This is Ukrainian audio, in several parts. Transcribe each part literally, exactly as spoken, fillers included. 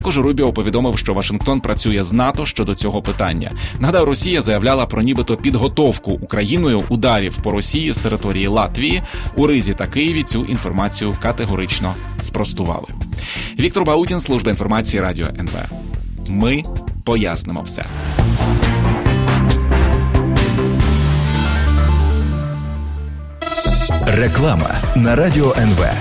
Також Рубіо повідомив, що Вашингтон працює з НАТО щодо цього питання. Нагадаю, Росія заявляла про нібито підготовку Україною ударів по Росії з території Латвії. У Ризі та Києві цю інформацію категорично спростували. Віктор Баутін, служба інформації Радіо ен ве. Ми пояснимо все. Реклама на Радіо ен ве.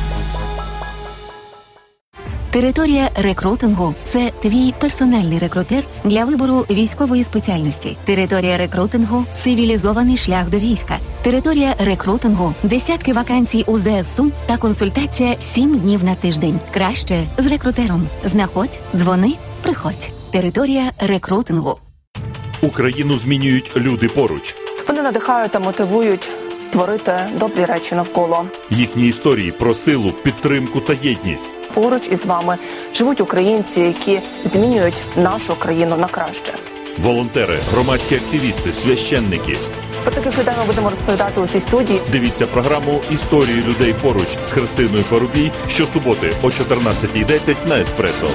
Територія рекрутингу – це твій персональний рекрутер для вибору військової спеціальності. Територія рекрутингу – цивілізований шлях до війська. Територія рекрутингу – десятки вакансій у зе ес у та консультація сім днів на тиждень. Краще з рекрутером. Знаходь, дзвони, приходь. Територія рекрутингу. Україну змінюють люди поруч. Вони надихають та мотивують творити добрі речі навколо. Їхні історії про силу, підтримку та єдність. Поруч із вами живуть українці, які змінюють нашу країну на краще. Волонтери, громадські активісти, священники. Про таких людей ми будемо розповідати у цій студії. Дивіться програму «Історії людей поруч» з Христиною Парубій щосуботи о чотирнадцятій десять на Еспресо.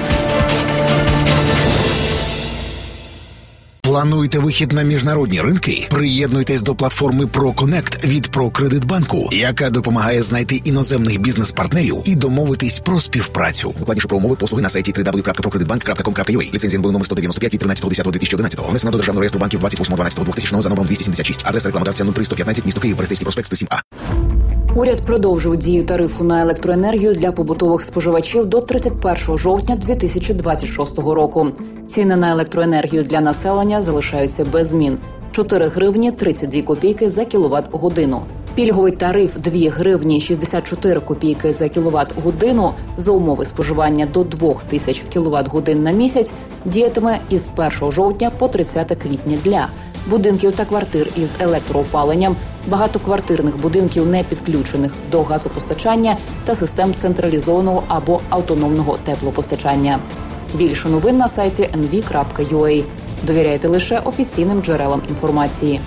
Плануєте вихід на міжнародні ринки? Приєднуйтесь до платформи ProConnect від ProCreditBank, яка допомагає знайти іноземних бізнес-партнерів і домовитись про співпрацю. Докладніше про умови послуги на сайті дабл ю дабл ю дабл ю крапка про кредит банк крапка ком крапка ю а. Ліцензія номер сто дев'яносто п'ять від тринадцятого лютого дві тисячі одинадцятого. Внесена до Державного реєстру банків двадцять восьмого дванадцятого дві тисячного за номером двісті сімдесят шість. Адреса рекламодавця нуль три сто п'ятнадцять, місто Київ, Берестейський проспект сто сім А. Уряд продовжив дію тарифу на електроенергію для побутових споживачів до тридцять першого жовтня дві тисячі двадцять шостого року. Ціни на електроенергію для населення залишаються без змін. чотири гривні тридцять дві копійки за кіловат-годину. Пільговий тариф дві гривні шістдесят чотири копійки за кіловат-годину за умови споживання до дві тисячі кіловат-годин на місяць діятиме із першого жовтня по тридцяте квітня для будинків та квартир із електроопаленням, багатоквартирних будинків, не підключених до газопостачання та систем централізованого або автономного теплопостачання. Більше новин на сайті ен ві крапка ю а. Довіряйте лише офіційним джерелам інформації.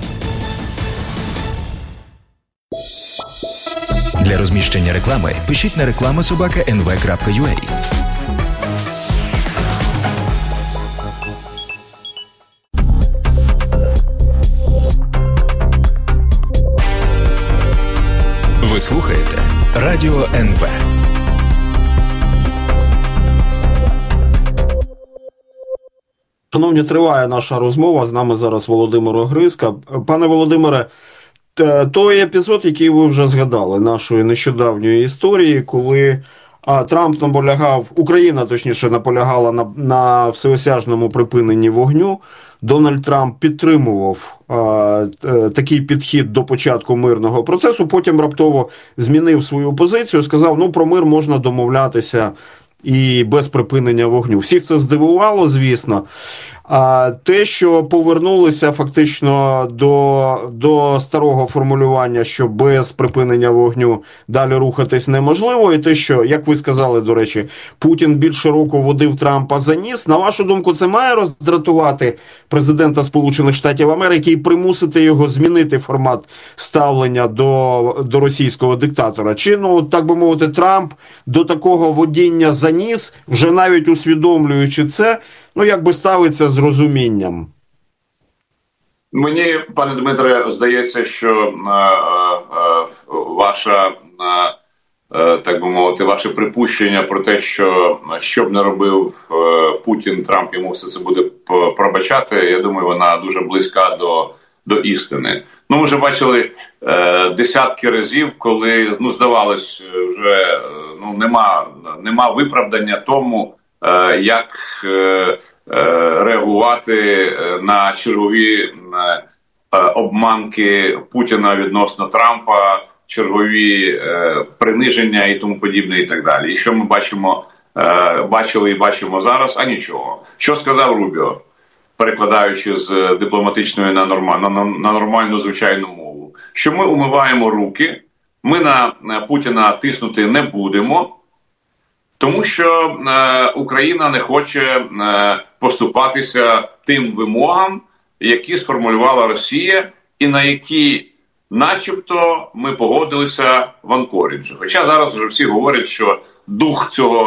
Для розміщення реклами пишіть на реклама собака ен ве крапка ю а. Ви слухаєте Радіо ен ве. Шановні, триває наша розмова. З нами зараз Володимир Огризка. Пане Володимире, той епізод, який ви вже згадали, нашої нещодавньої історії, коли а, Трамп наполягав, Україна, точніше, наполягала на, на всеосяжному припиненні вогню, Дональд Трамп підтримував а, такий підхід до початку мирного процесу, потім раптово змінив свою позицію, сказав, ну, про мир можна домовлятися і без припинення вогню. Всіх це здивувало, звісно. А те, що повернулися фактично до, до старого формулювання, що без припинення вогню далі рухатись неможливо, і те, що, як ви сказали, до речі, Путін більше року водив Трампа за ніс, на вашу думку, це має роздратувати президента Сполучених Штатів Америки і примусити його змінити формат ставлення до, до російського диктатора? Чи, ну, так би мовити, Трамп до такого водіння за ніс, вже навіть усвідомлюючи це, ну, якби ставиться з розумінням? Мені, пане Дмитре, здається, що е, е, ваша, е, так би мовити, ваше припущення про те, що що б не робив е, Путін, Трамп йому все це буде пробачати, я думаю, вона дуже близька до, до істини. Ну, ми вже бачили е, десятки разів, коли, ну, здавалось, вже ну, нема, нема виправдання тому, е, як е, реагувати на чергові обманки Путіна відносно Трампа, чергові приниження і тому подібне і так далі. І що ми бачимо, бачили і бачимо зараз? А нічого. Що сказав Рубіо, перекладаючи з дипломатичної на нормальну, на, на нормальну звичайну мову? Що ми умиваємо руки, ми на Путіна тиснути не будемо, тому що е, Україна не хоче е, поступатися тим вимогам, які сформулювала Росія, і на які начебто ми погодилися в Анкориджі. Хоча зараз вже всі говорять, що дух цього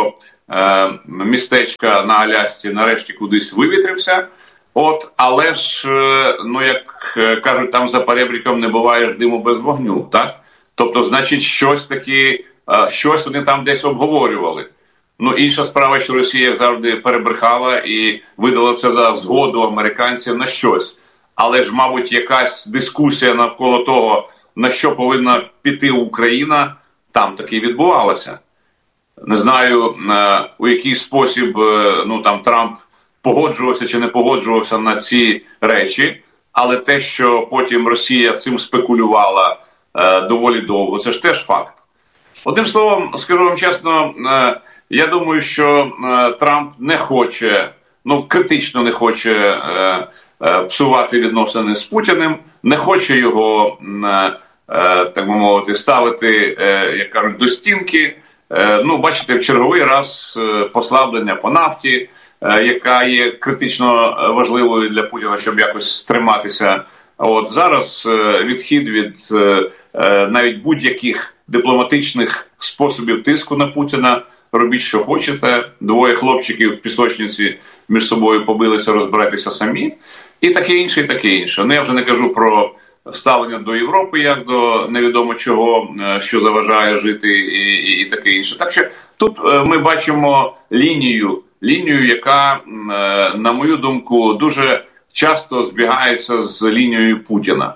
е, містечка на Алясці нарешті кудись вивітрився. От, але ж, е, ну як кажуть, там за перебріком не буває ж диму без вогню, так? Тобто, значить, щось таки, е, щось вони там десь обговорювали. Ну, інша справа, що Росія завжди перебрехала і видала це за згоду американців на щось. Але ж, мабуть, якась дискусія навколо того, на що повинна піти Україна, там таки відбувалася. Не знаю, у який спосіб, ну, там, Трамп погоджувався чи не погоджувався на ці речі, але те, що потім Росія цим спекулювала е, доволі довго, це ж теж факт. Одним словом, скажу вам чесно, е, я думаю, що е, Трамп не хоче, ну, критично не хоче е, е, псувати відносини з Путіним, не хоче його, е, е, так би мовити, ставити, е, як кажуть, до стінки. Е, ну, бачите, в черговий раз е, послаблення по нафті, е, яка є критично важливою для Путіна, щоб якось триматися. От зараз е, відхід від е, е, навіть будь-яких дипломатичних способів тиску на Путіна. Робіть, що хочете. Двоє хлопчиків в пісочниці між собою побилися, розбирайтеся самі. І таке інше, і таке інше. Ну, я вже не кажу про ставлення до Європи, як до невідомо чого, що заважає жити, і, і, і таке інше. Так що тут ми бачимо лінію, лінію, яка, на мою думку, дуже часто збігається з лінією Путіна.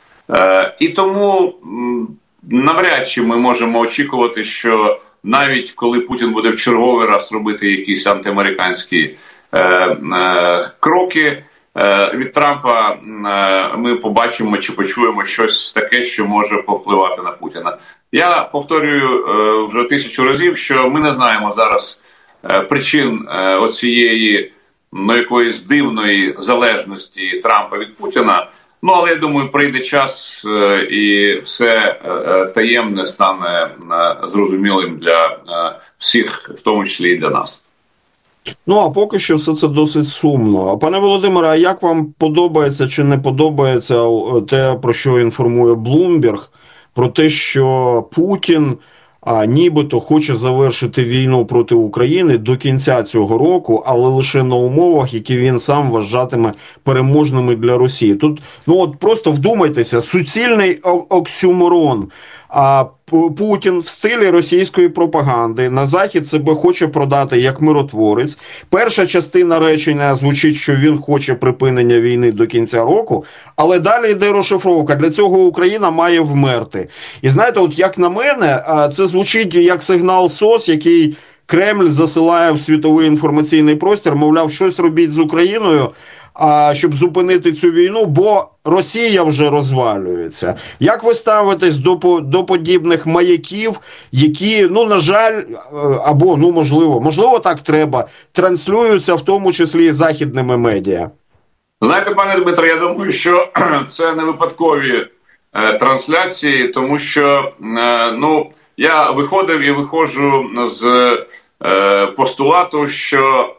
І тому навряд чи ми можемо очікувати, що навіть коли Путін буде в черговий раз робити якісь антиамериканські е, е, кроки, е, від Трампа е, ми побачимо чи почуємо щось таке, що може повпливати на Путіна. Я повторюю е, вже тисячу разів, що ми не знаємо зараз е, причин е, оцієї, ну, якоїсь дивної залежності Трампа від Путіна. Ну, але я думаю, прийде час е, і все е, таємне стане е, зрозумілим для е, всіх, в тому числі і для нас. Ну, а поки що все це досить сумно. Пане Володимире, а як вам подобається чи не подобається те, про що інформує Блумберг, про те, що Путін а, нібито хоче завершити війну проти України до кінця цього року, але лише на умовах, які він сам вважатиме переможними для Росії. Тут, ну от просто вдумайтеся, суцільний оксюморон. А Путін в стилі російської пропаганди на Захід себе хоче продати як миротворець. Перша частина речення звучить, що він хоче припинення війни до кінця року, але далі йде розшифровка. Для цього Україна має вмерти. І знаєте, от як на мене, це звучить як сигнал СОС, який Кремль засилає в світовий інформаційний простір, мовляв, щось робіть з Україною, а, щоб зупинити цю війну, бо Росія вже розвалюється. Як ви ставитесь до, до подібних маяків, які, ну, на жаль, або, ну, можливо, можливо, так треба, транслюються в тому числі і західними медіа? Знаєте, пане Дмитро, я думаю, що це не випадкові е, трансляції, тому що, е, ну, я виходив і виходжу з е, постулату, що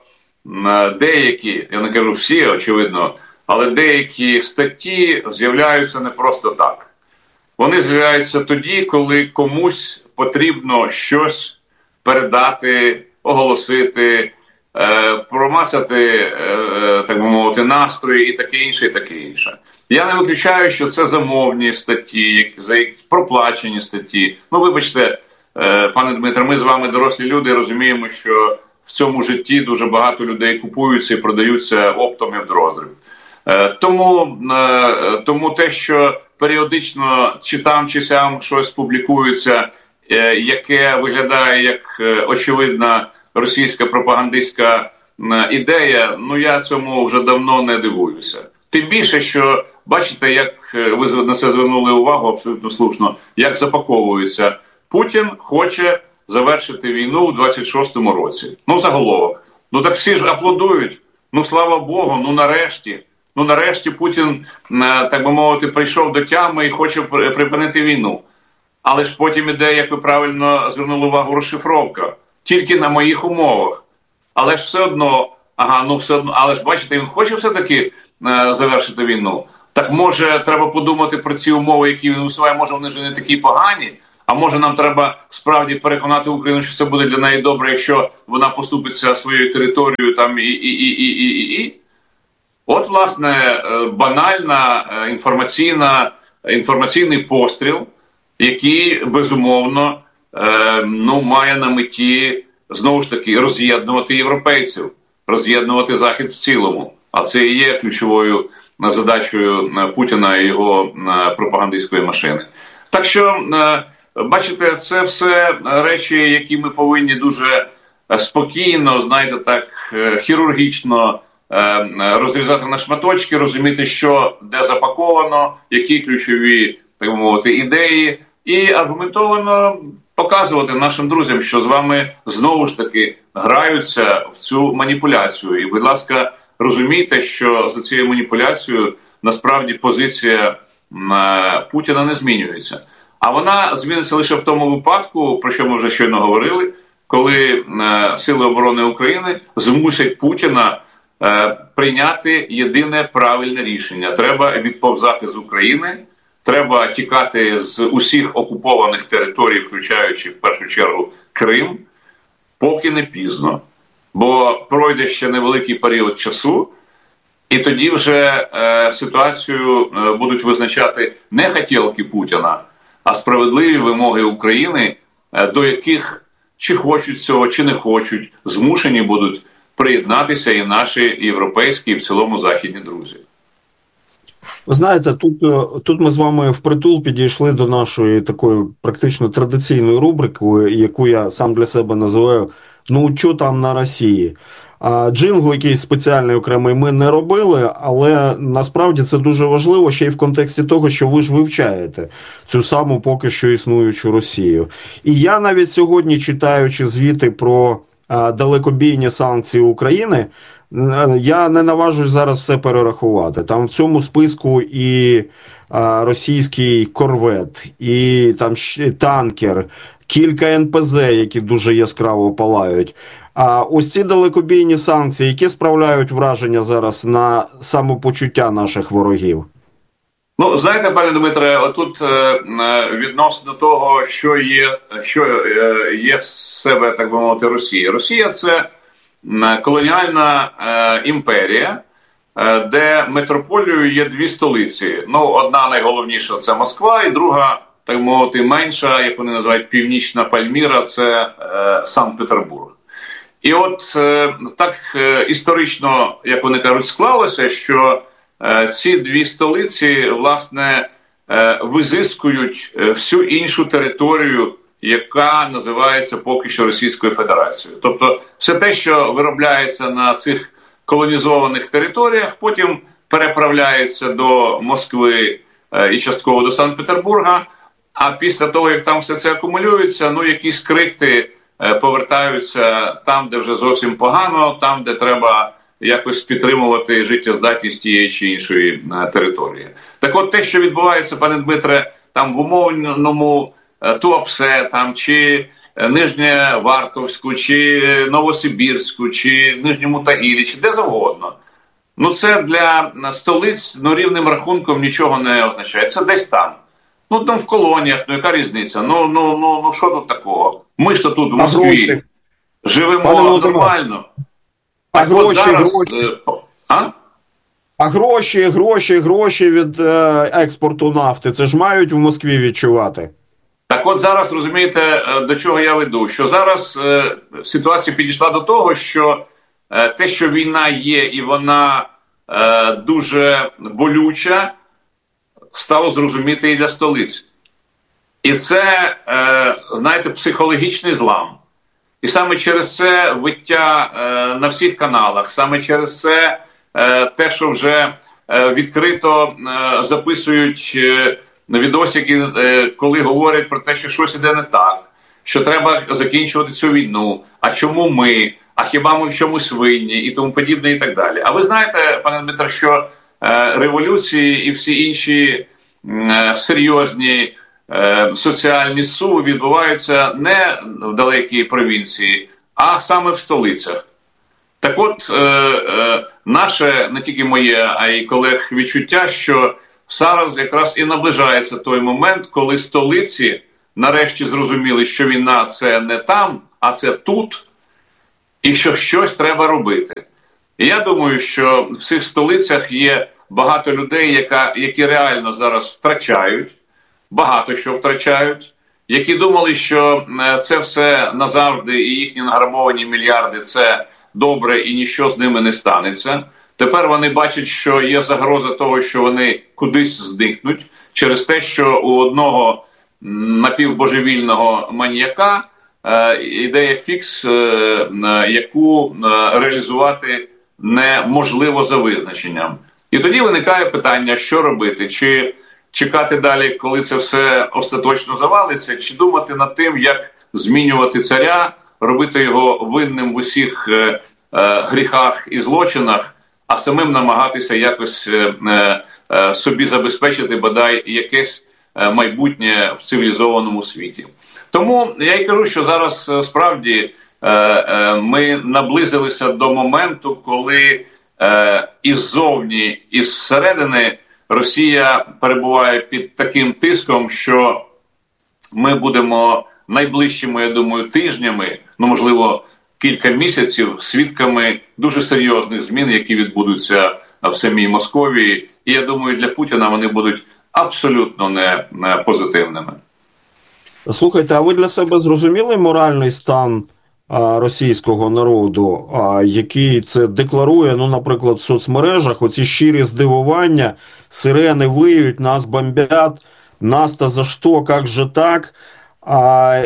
деякі, я не кажу всі, очевидно, але деякі статті з'являються не просто так. Вони з'являються тоді, коли комусь потрібно щось передати, оголосити, е, промасати, е, так би мовити, настрої і таке інше, і таке інше. Я не виключаю, що це замовні статті, проплачені статті. Ну, вибачте, е, пане Дмитре, ми з вами дорослі люди, розуміємо, що в цьому житті дуже багато людей купуються і продаються оптом і вдроздріб. Тому, тому те, що періодично чи там, чи сям щось публікується, яке виглядає як очевидна російська пропагандистська ідея, ну я цьому вже давно не дивуюся. Тим більше, що бачите, як ви на це звернули увагу, абсолютно слушно, як запаковується. Путін хоче завершити війну у двадцять шостому році. Ну, заголовок. Ну, так всі ж аплодують. Ну, слава Богу, ну, нарешті. Ну, нарешті Путін, так би мовити, прийшов до тями і хоче припинити війну. Але ж потім іде, як ви правильно звернули увагу, розшифровка. Тільки на моїх умовах. Але ж все одно, ага, ну, все одно, але ж, бачите, він хоче все-таки завершити війну. Так, може, треба подумати про ці умови, які він висуває, може, вони вже не такі погані. А може нам треба справді переконати Україну, що це буде для неї добре, якщо вона поступиться своєю територією там і, і, і, і, і, і. От, власне, банальна інформаційна, інформаційний постріл, який, безумовно, ну, має на меті, знову ж таки, роз'єднувати європейців, роз'єднувати Захід в цілому. А це і є ключовою задачею Путіна і його пропагандистської машини. Так що, бачите, це все речі, які ми повинні дуже спокійно, знаєте, так, хірургічно розрізати на шматочки, розуміти, що де запаковано, які ключові, так мовити, ідеї, і аргументовано показувати нашим друзям, що з вами знову ж таки граються в цю маніпуляцію. І, будь ласка, розумійте, що за цією маніпуляцією насправді позиція Путіна не змінюється. А вона зміниться лише в тому випадку, про що ми вже щойно говорили, коли Сили оборони України змусять Путіна прийняти єдине правильне рішення. Треба відповзати з України, треба тікати з усіх окупованих територій, включаючи в першу чергу Крим, поки не пізно. Бо пройде ще невеликий період часу, і тоді вже е, ситуацію е, будуть визначати не хотілки Путіна, а справедливі вимоги України, е, до яких чи хочуть цього, чи не хочуть, змушені будуть приєднатися і наші європейські, і в цілому західні друзі. Ви знаєте, тут, тут ми з вами впритул підійшли до нашої такої практично традиційної рубрики, яку я сам для себе називаю «Ну, що там на Росії?». А джингл якийсь спеціальний окремий ми не робили, але насправді це дуже важливо ще й в контексті того, що ви ж вивчаєте цю саму поки що існуючу Росію. І я навіть сьогодні, читаючи звіти про а, далекобійні санкції України, я не наважусь зараз все перерахувати. Там в цьому списку і а, російський корвет, і там танкер, кілька ен пе зет, які дуже яскраво палають. А ось ці далекобійні санкції, які справляють враження зараз на самопочуття наших ворогів? Ну, знаєте, пане Дмитре, отут е, відносно того, що є, що е, є з себе, так би мовити, Росія. Росія – це колоніальна е, імперія, е, де метрополією є дві столиці. Ну, одна найголовніша – це Москва, і друга, так мовити, менша, як вони називають, Північна Пальміра – це е, Санкт-Петербург. І от е, так е, історично, як вони кажуть, склалося, що е, ці дві столиці, власне, е, визискують всю іншу територію, яка називається поки що Російською Федерацією. Тобто все те, що виробляється на цих колонізованих територіях, потім переправляється до Москви е, і частково до Санкт-Петербурга, а після того, як там все це акумулюється, ну, якісь крихти повертаються там, де вже зовсім погано, там, де треба якось підтримувати життєздатність тієї чи іншої території. Так от те, що відбувається, пане Дмитре, там в умовному Туапсе, там, чи Нижнєвартовську, чи Новосибірську, чи Нижньому Тагілі, чи де завгодно. Ну це для столиць, ну, рівним рахунком нічого не означає. Це десь там. Ну, там в колоніях, ну яка різниця? Ну, ну, ну, ну що тут такого? Ми ж то тут в Москві живемо нормально. А так гроші, зараз... гроші. А? А гроші, гроші, гроші від е, експорту нафти, це ж мають в Москві відчувати? Так от зараз, розумієте, до чого я веду? Що зараз е, ситуація підійшла до того, що е, те, що війна є і вона е, дуже болюча, стало зрозуміти і для столиць. І це, е, знаєте, психологічний злам. І саме через це виття е, на всіх каналах, саме через це е, те, що вже е, відкрито е, записують е, відосики, е, коли говорять про те, що щось іде не так, що треба закінчувати цю війну, а чому ми, а хіба ми в чомусь винні, і тому подібне, і так далі. А ви знаєте, пане Дмитро, що е, революції і всі інші е, серйозні е, соціальні суви відбуваються не в далекій провінції, а саме в столицях. Так от, е, е, наше, не тільки моє, а й колег відчуття, що зараз якраз і наближається той момент, коли столиці нарешті зрозуміли, що війна – це не там, а це тут, і що щось треба робити. І я думаю, що в цих столицях є багато людей, яка, які реально зараз втрачають, багато що втрачають, які думали, що це все назавжди і їхні награбовані мільярди – це добре і нічого з ними не станеться. Тепер вони бачать, що є загроза того, що вони кудись зникнуть через те, що у одного напівбожевільного маніяка е, ідея фікс, е, е, яку е, реалізувати неможливо за визначенням. І тоді виникає питання, що робити? Чи чекати далі, коли це все остаточно завалиться, чи думати над тим, як змінювати царя, робити його винним в усіх е, е, гріхах і злочинах, а самим намагатися якось е, е, собі забезпечити бодай якесь е, майбутнє в цивілізованому світі. Тому я й кажу, що зараз е, справді е, е, ми наблизилися до моменту, коли е, іззовні, і зсередини Росія перебуває під таким тиском, що ми будемо найближчими, я думаю, тижнями, ну, можливо, кілька місяців свідками дуже серйозних змін, які відбудуться в самій Московії. І я думаю, для Путіна вони будуть абсолютно не, не позитивними. Слухайте, а ви для себе зрозуміли моральний стан а, російського народу, а, який це декларує, ну, наприклад, в соцмережах, оці щирі здивування, сирени виють, нас бомбять, нас-то за що, як же так? А,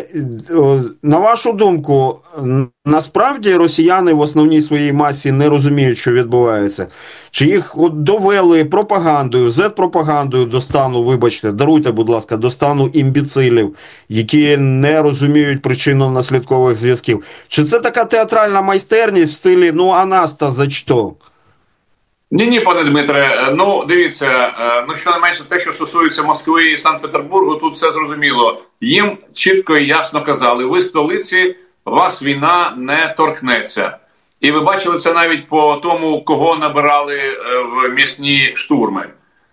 на вашу думку, насправді росіяни в основній своїй масі не розуміють, що відбувається? Чи їх от довели пропагандою, зет-пропагандою до стану, вибачте, даруйте, будь ласка, до стану імбіцилів, які не розуміють причинно-наслідкових зв'язків? Чи це така театральна майстерність в стилі «ну а нас-то за що»? Ні-ні, пане Дмитре, ну, дивіться, ну, що не менше те, що стосується Москви і Санкт-Петербургу, тут все зрозуміло. Їм чітко і ясно казали, ви столиці, вас війна не торкнеться. І ви бачили це навіть по тому, кого набирали в м'ясні штурми.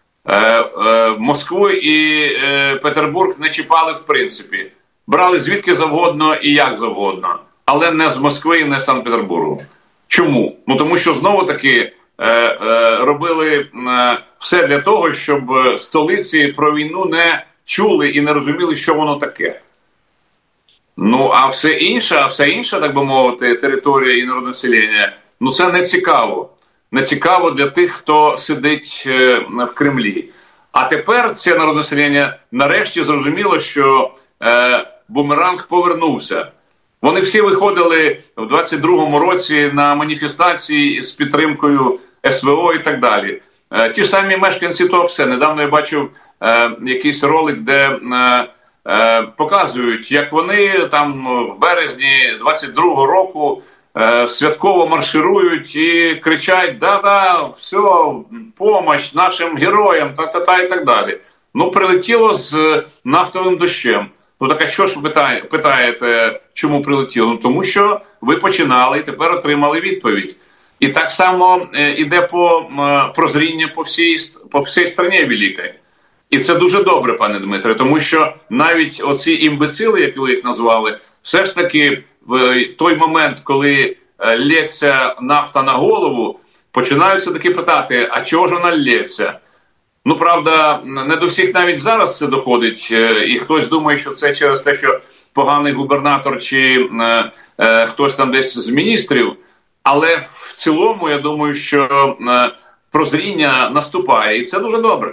Москву і Петербург не чіпали в принципі. Брали звідки завгодно і як завгодно. Але не з Москви і не з Санкт-Петербургу. Чому? Ну, тому що, знову-таки, робили все для того, щоб столиці про війну не чули і не розуміли, що воно таке. Ну, а все інше, а все інше, так би мовити, територія і народонаселення, ну це не цікаво. Не цікаво для тих, хто сидить в Кремлі. А тепер це народонаселення нарешті зрозуміло, що е, бумеранг повернувся. Вони всі виходили в двадцять другому році на маніфестації з підтримкою ес ве о і так далі. Е, ті ж самі мешканці Туапсе. Недавно я бачив е, якийсь ролик, де е, е, показують, як вони там в березні двадцять другого року е, святково марширують і кричать «да-да, все, помощь нашим героям», та-та-та і так далі. Ну, прилетіло з нафтовим дощем. Ну так, а що ж ви питає, питаєте, чому прилетіло? Ну тому що ви починали і тепер отримали відповідь. І так само е, іде по е, прозріння по всій, по всій страні великій. І це дуже добре, пане Дмитре, тому що навіть оці імбецили, як ви їх назвали, все ж таки в той момент, коли е, лється нафта на голову, починаються таки питати, а чого ж вона лється? Ну, правда, не до всіх навіть зараз це доходить, і хтось думає, що це через те, що поганий губернатор чи е, е, хтось там десь з міністрів, але в цілому, я думаю, що е, прозріння наступає, і це дуже добре.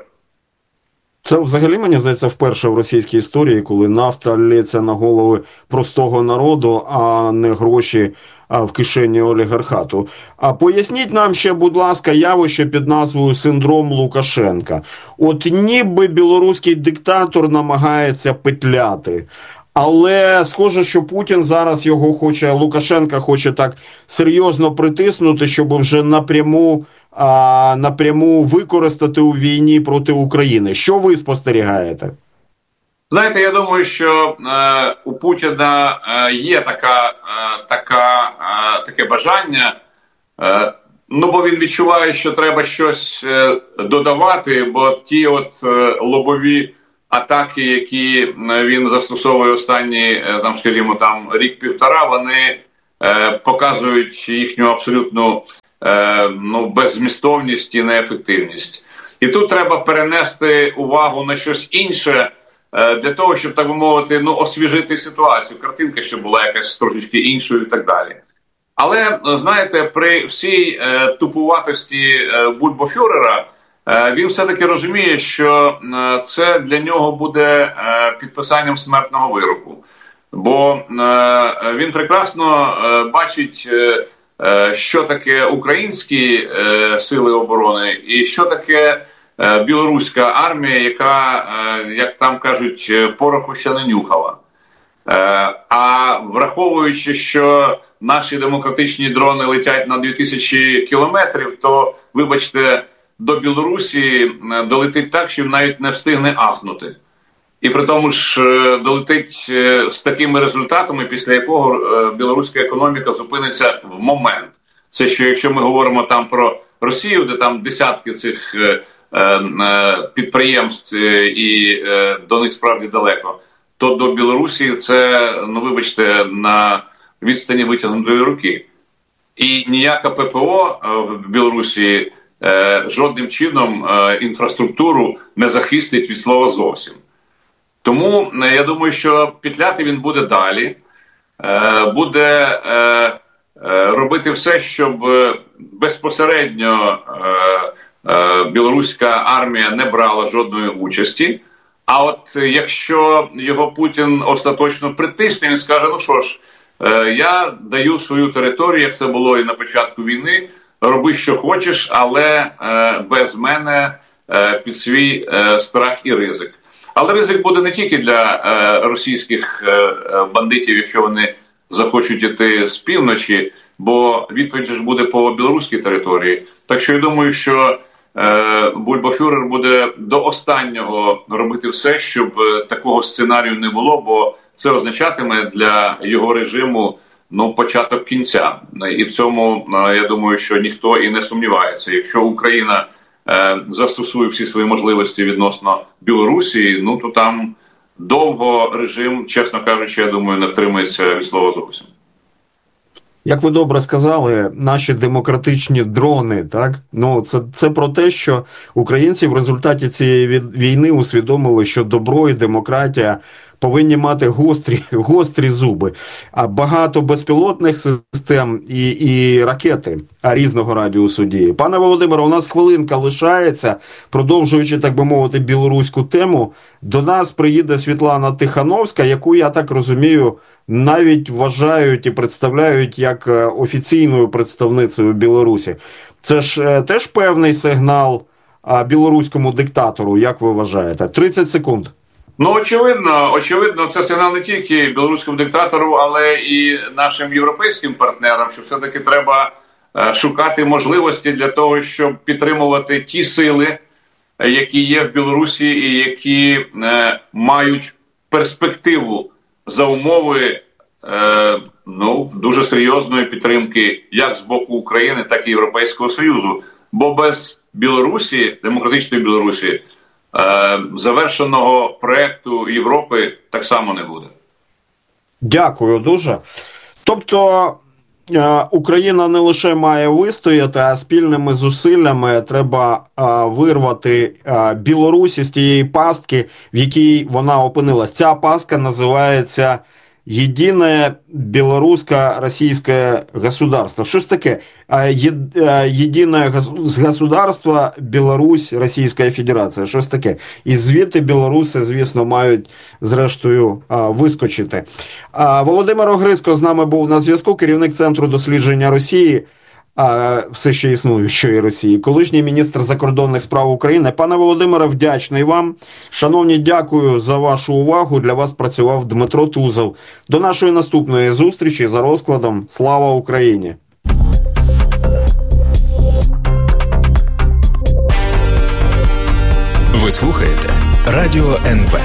Це взагалі, мені здається, вперше в російській історії, коли нафта лється на голови простого народу, а не гроші в кишені олігархату. А поясніть нам ще, будь ласка, явище під назвою «Синдром Лукашенка». От ніби білоруський диктатор намагається петляти. Але схоже, що Путін зараз його хоче, Лукашенка хоче так серйозно притиснути, щоб вже напряму, а, напряму використати у війні проти України. Що ви спостерігаєте? Знаєте, я думаю, що е, у Путіна е, є така, е, така, е, таке бажання, е, ну бо він відчуває, що треба щось е, додавати, бо ті от е, лобові атаки, які він застосовує останні, там, скажімо, там рік-півтора, вони е, показують їхню абсолютну е, ну, беззмістовність і неефективність. І тут треба перенести увагу на щось інше, е, для того, щоб, так би мовити, ну, освіжити ситуацію. Картинка, щоб була якась трошечки іншою і так далі. Але, знаєте, при всій е, тупуватості е, бульбофюрера, е, він все-таки розуміє, що е, це для нього буде е, підписанням смертного вироку. Бо е, він прекрасно е, бачить, е, е, що таке українські е, сили оборони і що таке е, білоруська армія, яка, е, як там кажуть, пороху ще не нюхала. Е, а враховуючи, що наші демократичні дрони летять на дві тисячі кілометрів, то, вибачте, до Білорусі долетить так, що навіть не встигне ахнути. І при тому ж долетить з такими результатами, після якого білоруська економіка зупиниться в момент. Це що, якщо ми говоримо там про Росію, де там десятки цих підприємств і до них справді далеко, то до Білорусі це, ну вибачте, на відстані витягнутої руки. І ніяка ППО в Білорусі е, жодним чином е, інфраструктуру не захистить від слова зовсім. Тому е, я думаю, що петляти він буде далі, е, буде е, е, робити все, щоб безпосередньо е, е, білоруська армія не брала жодної участі. А от якщо його Путін остаточно притисне, він скаже, ну що ж, я даю свою територію, як це було і на початку війни, роби, що хочеш, але без мене, під свій страх і ризик. Але ризик буде не тільки для російських бандитів, якщо вони захочуть іти з півночі, бо відповідь ж буде по білоруській території. Так що я думаю, що бульбофюрер буде до останнього робити все, щоб такого сценарію не було, бо це означатиме для його режиму, ну, початок кінця. І в цьому, я думаю, що ніхто і не сумнівається. Якщо Україна е, застосує всі свої можливості відносно Білорусі, ну, то там довго режим, чесно кажучи, я думаю, не втримається від слова зовсім. Як ви добре сказали, наші демократичні дрони, так? Ну, це, це про те, що українці в результаті цієї війни усвідомили, що добро і демократія повинні мати гострі, гострі зуби. А багато безпілотних систем і, і ракети різного радіусу дії. Пане Володимире, у нас хвилинка лишається. Продовжуючи, так би мовити, білоруську тему, до нас приїде Світлана Тихановська, яку, я так розумію, навіть вважають і представляють як офіційною представницею Білорусі. Це ж теж певний сигнал білоруському диктатору, як ви вважаєте? тридцять секунд. Ну, очевидно, очевидно, це сигнал не тільки білоруському диктатору, але і нашим європейським партнерам, що все-таки треба шукати можливості для того, щоб підтримувати ті сили, які є в Білорусі і які е, мають перспективу за умови е, ну, дуже серйозної підтримки як з боку України, так і Європейського Союзу. Бо без Білорусі, демократичної Білорусі, е, завершеного проєкту Європи так само не буде. Дякую дуже. Тобто Україна не лише має вистояти, а спільними зусиллями треба а, вирвати а, Білорусь із тієї пастки, в якій вона опинилась. Ця пастка називається «Єдине білорусько-російське государство». Що ж таке? «Єдине государство Білорусь, Російська Федерація». Що ж таке? І звідти білоруси, звісно, мають зрештою вискочити. Володимир Огризко з нами був на зв'язку, керівник Центру дослідження Росії, все ще існуючої Росії, колишній міністр закордонних справ України. Пане Володимире, вдячний вам. Шановні, дякую за вашу увагу. Для вас працював Дмитро Тузов. До нашої наступної зустрічі за розкладом. Слава Україні! Ви слухаєте Радіо ен ве.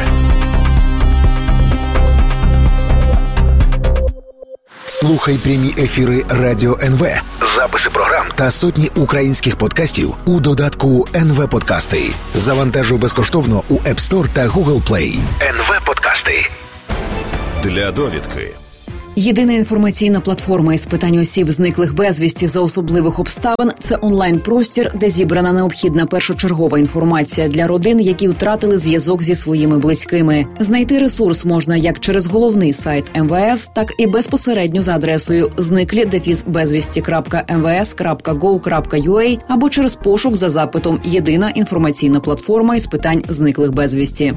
Слухай прямі ефіри Радіо ен ве записи програм та сотні українських подкастів у додатку ен ве Подкасти. Завантажуй безкоштовно у App Store та Google Play. ен ве Подкасти. Для довідки. Єдина інформаційна платформа із питань осіб, зниклих безвісті за особливих обставин – це онлайн-простір, де зібрана необхідна першочергова інформація для родин, які втратили зв'язок зі своїми близькими. Знайти ресурс можна як через головний сайт ем ве ес, так і безпосередньо за адресою зниклі дефіс безвісті крапка ем ве ес крапка гов крапка ю а або через пошук за запитом «Єдина інформаційна платформа із питань зниклих безвісті».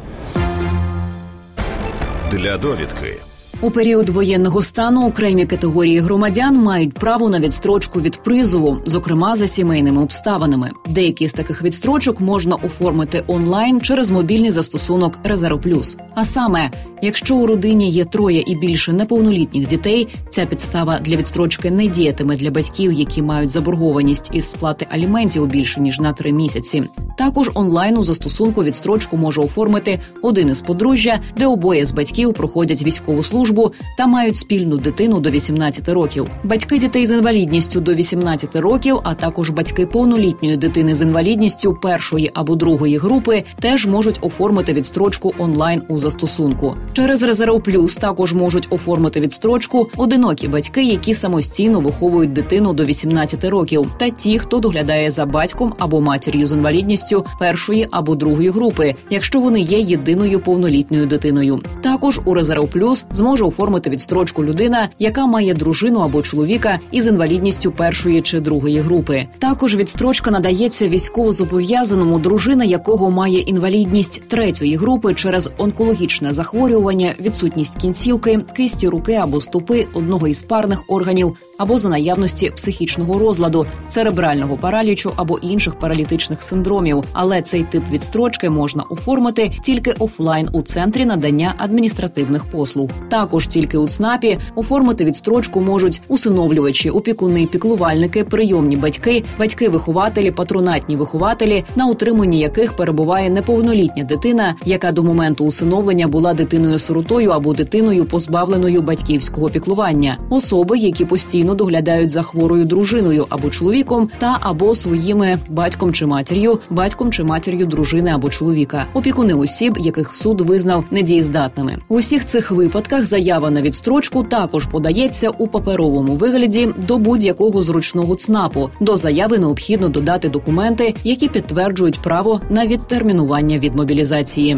Для довідки. У період воєнного стану окремі категорії громадян мають право на відстрочку від призову, зокрема за сімейними обставинами. Деякі з таких відстрочок можна оформити онлайн через мобільний застосунок «Резерв Плюс». А саме, якщо у родині є троє і більше неповнолітніх дітей, ця підстава для відстрочки не діятиме для батьків, які мають заборгованість із сплати аліментів більше ніж на три місяці. Також онлайн у застосунку відстрочку може оформити один із подружжя, де обоє з батьків проходять військову службу та мають спільну дитину до вісімнадцяти років. Батьки дітей з інвалідністю до вісімнадцяти років, а також батьки повнолітньої дитини з інвалідністю першої або другої групи теж можуть оформити відстрочку онлайн у застосунку. Через «Резерв Плюс» також можуть оформити відстрочку одинокі батьки, які самостійно виховують дитину до вісімнадцяти років, та ті, хто доглядає за батьком або матір'ю з інвалідністю першої або другої групи, якщо вони є єдиною повнолітньою дитиною. Також у «Резерв Плюс» зможе оформити відстрочку людина, яка має дружину або чоловіка із інвалідністю першої чи другої групи. Також відстрочка надається військовозобов'язаному, дружина якого має інвалідність третьої групи через онкологічне захворювання, відсутність кінцівки, кисті руки або стопи, одного із парних органів, або за наявності психічного розладу, церебрального паралічу або інших паралітичних синдромів. Але цей тип відстрочки можна оформити тільки офлайн у центрі надання адміністративних послуг. Також тільки у ЦНАПі оформити відстрочку можуть усиновлювачі, опікуни, піклувальники, прийомні батьки, батьки-вихователі, патронатні вихователі, на утриманні яких перебуває неповнолітня дитина, яка до моменту усиновлення була дитиною-сиротою або дитиною, позбавленою батьківського піклування, особи, які постійно доглядають за хворою дружиною або чоловіком та або своїми батьком чи матір'ю, батьком чи матір'ю дружини або чоловіка, опікуни осіб, яких суд визнав недієздатними. У усіх цих випадках заява на відстрочку також подається у паперовому вигляді до будь-якого зручного ЦНАПу. До заяви необхідно додати документи, які підтверджують право на відтермінування від мобілізації.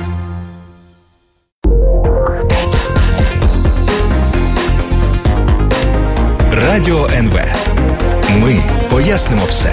Радіо ен ве. Ми пояснимо все.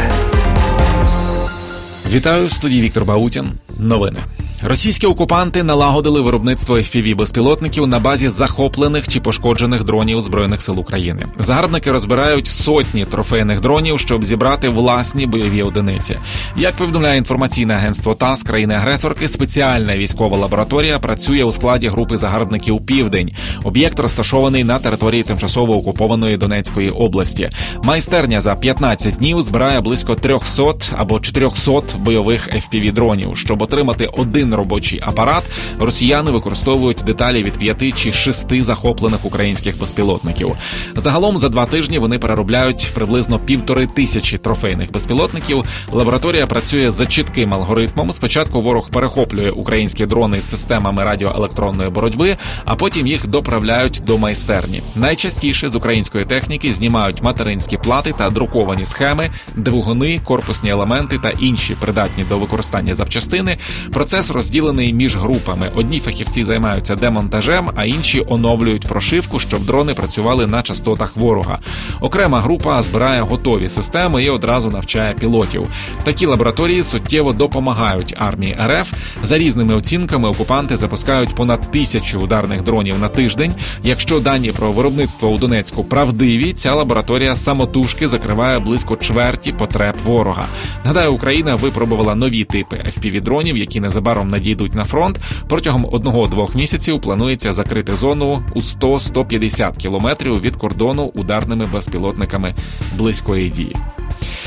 Вітаю, в студії Віктор Баутін. Новини. Російські окупанти налагодили виробництво еф пі ві-безпілотників на базі захоплених чи пошкоджених дронів Збройних сил України. Загарбники розбирають сотні трофейних дронів, щоб зібрати власні бойові одиниці. Як повідомляє інформаційне агентство ТАСС країни-агресорки, спеціальна військова лабораторія працює у складі групи загарбників «Південь». Об'єкт розташований на території тимчасово окупованої Донецької області. Майстерня за п'ятнадцять днів збирає близько трьохсот або чотирьохсот бойових еф пі ві-дронів. Щоб отримати один робочий апарат, росіяни використовують деталі від п'яти чи шести захоплених українських безпілотників. Загалом за два тижні вони переробляють приблизно півтори тисячі трофейних безпілотників. Лабораторія працює за чітким алгоритмом. Спочатку ворог перехоплює українські дрони з системами радіоелектронної боротьби, а потім їх доправляють до майстерні. Найчастіше з української техніки знімають материнські плати та друковані схеми, двигуни, корпусні елементи та інші придатні до використання запчастини. Процес розділений між групами. Одні фахівці займаються демонтажем, а інші оновлюють прошивку, щоб дрони працювали на частотах ворога. Окрема група збирає готові системи і одразу навчає пілотів. Такі лабораторії суттєво допомагають армії ар еф. За різними оцінками окупанти запускають понад тисячу ударних дронів на тиждень. Якщо дані про виробництво у Донецьку правдиві, ця лабораторія самотужки закриває близько чверті потреб ворога. Нагадаю, Україна випробувала нові типи еф пі ві-дронів, які незабаром надійдуть на фронт. Протягом одного-двох місяців планується закрити зону у сто - сто п'ятдесят кілометрів від кордону ударними безпілотниками близької дії.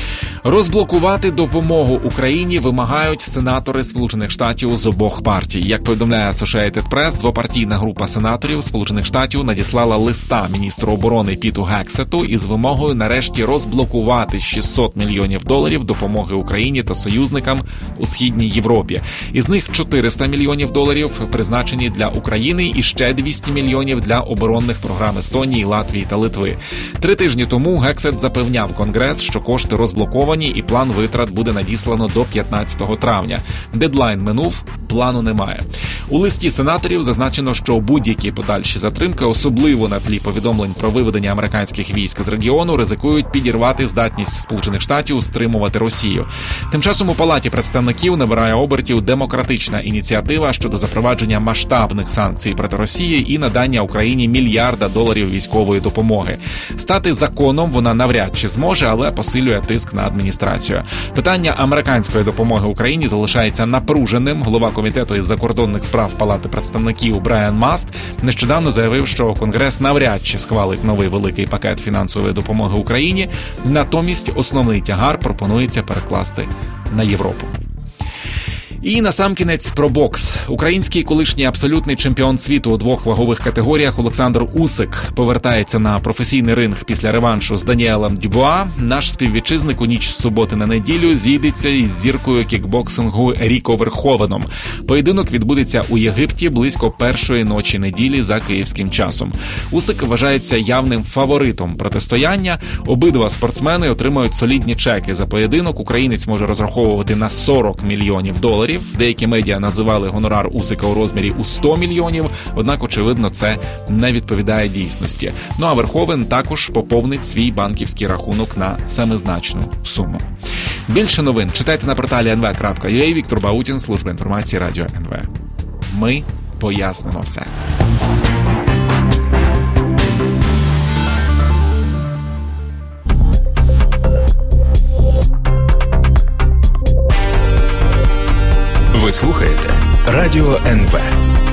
Розблокувати допомогу Україні вимагають сенатори Сполучених Штатів з обох партій. Як повідомляє Associated Press, двопартійна група сенаторів Сполучених Штатів надіслала листа міністру оборони Піту Гексету із вимогою нарешті розблокувати шістсот мільйонів доларів допомоги Україні та союзникам у Східній Європі. Із них чотириста мільйонів доларів призначені для України і ще двісті мільйонів для оборонних програм Естонії, Латвії та Литви. Три тижні тому Гексет запевняв Конгрес, що кошти розблоковані і план витрат буде надіслано до п'ятнадцятого травня. Дедлайн минув, плану немає. У листі сенаторів зазначено, що будь-які подальші затримки, особливо на тлі повідомлень про виведення американських військ з регіону, ризикують підірвати здатність Сполучених Штатів стримувати Росію. Тим часом у Палаті представників набирає обертів демократична ініціатива щодо запровадження масштабних санкцій проти Росії і надання Україні мільярда доларів військової допомоги. Стати законом вона навряд чи зможе, але посилює тиск на адміністрацію. Питання американської допомоги Україні залишається напруженим. Голова комітету із закордонних справ Палати представників Брайан Маст нещодавно заявив, що Конгрес навряд чи схвалить новий великий пакет фінансової допомоги Україні. Натомість основний тягар пропонується перекласти на Європу. І насамкінець про бокс. Український колишній абсолютний чемпіон світу у двох вагових категоріях Олександр Усик повертається на професійний ринг після реваншу з Даніелем Дюбуа. Наш співвітчизник у ніч з суботи на неділю зійдеться із зіркою кікбоксингу Ріко Верховеном. Поєдинок відбудеться у Єгипті близько першої ночі неділі за київським часом. Усик вважається явним фаворитом протистояння. Обидва спортсмени отримають солідні чеки за поєдинок. Українець може розраховувати на сорок мільйонів доларів. Деякі медіа називали гонорар Усика у розмірі у сто мільйонів, однак, очевидно, це не відповідає дійсності. Ну а Верховен також поповнить свій банківський рахунок на семизначну суму. Більше новин читайте на порталі ен ве крапка ю а. Віктор Баутін, служба інформації Радіо ен ве. Ми пояснимо все. Ви слухаєте Радіо ен ве.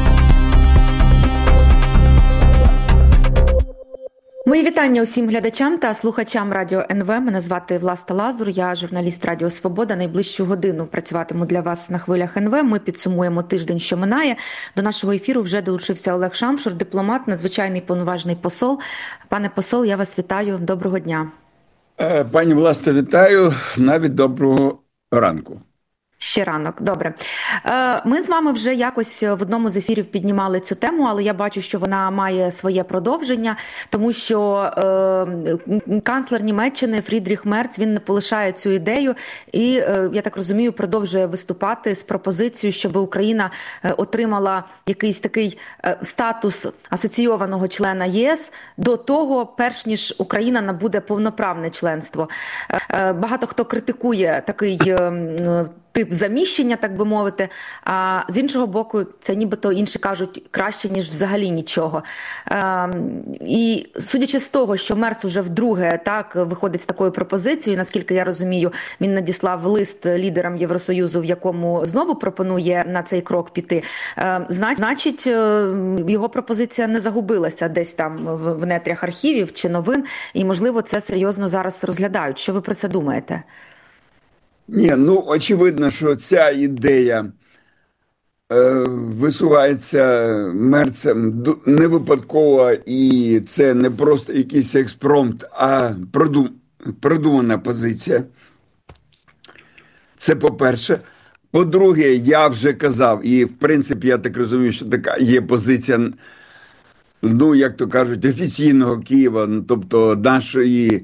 Мої вітання усім глядачам та слухачам Радіо ен ве. Мене звати Власта Лазур, я журналіст Радіо Свобода. Найближчу годину працюватиму для вас на хвилях ен ве. Ми підсумуємо тиждень, що минає. До нашого ефіру вже долучився Олег Шамшур, дипломат, надзвичайний повноважний посол. Пане посол, я вас вітаю. Доброго дня. Пані Власте, вітаю. Навіть доброго ранку. Ще ранок, добре. Ми з вами вже якось в одному з ефірів піднімали цю тему, але я бачу, що вона має своє продовження, тому що е, канцлер Німеччини Фрідріх Мерц, він не полишає цю ідею і, е, я так розумію, продовжує виступати з пропозицією, щоб Україна отримала якийсь такий статус асоційованого члена ЄС до того, перш ніж Україна набуде повноправне членство. Е, багато хто критикує такий е, тип заміщення, так би мовити, а з іншого боку, це нібито інші кажуть краще, ніж взагалі нічого. Е, і судячи з того, що Мерц уже вдруге так виходить з такою пропозицією, наскільки я розумію, він надіслав лист лідерам Євросоюзу, в якому знову пропонує на цей крок піти, е, значить, його пропозиція не загубилася десь там в нетрях архівів чи новин, і, можливо, це серйозно зараз розглядають. Що ви про це думаєте? Ні, ну, очевидно, що ця ідея е, висувається Мерцем не випадково, і це не просто якийсь експромт, а продум, продумана позиція. Це по-перше. По-друге, я вже казав, і в принципі, я так розумію, що така є позиція, ну, як то кажуть, офіційного Києва, тобто нашої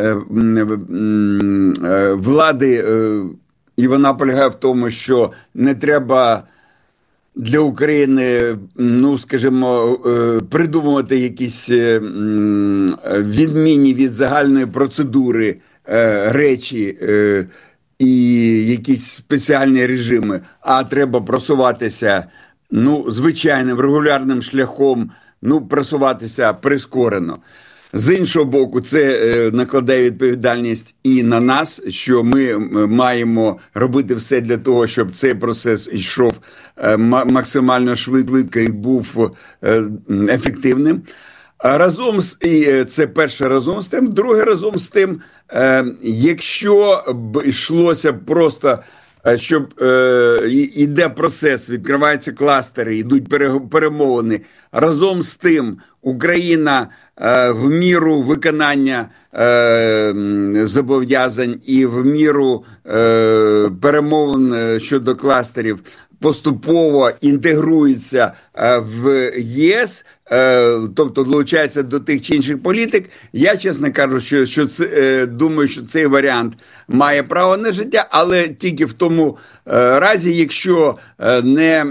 влади, і вона полягає в тому, що не треба для України, ну, скажімо, придумувати якісь відмінні від загальної процедури речі і якісь спеціальні режими, а треба просуватися, ну, звичайним, регулярним шляхом, ну, просуватися прискорено. З іншого боку, це накладає відповідальність і на нас, що ми маємо робити все для того, щоб цей процес йшов максимально швидко і був ефективним. Разом з, і це перше разом з тим, друге разом з тим, е, якщо б йшлося просто, щоб е, йде процес, відкриваються кластери, йдуть перемовини, разом з тим Україна е, в міру виконання е, зобов'язань і в міру е, перемовин щодо кластерів поступово інтегрується в ЄС, тобто долучається до тих чи інших політик. Я, чесно кажу, що, що це, думаю, що цей варіант має право на життя, але тільки в тому разі, якщо не,